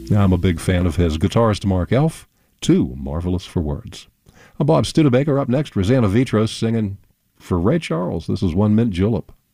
I'm a big fan of his. Guitarist Mark Elf, too marvelous for words. I'm Bob Studebaker. Up next, Rosanna Vitros singing for Ray Charles. This is 1 Mint Julep.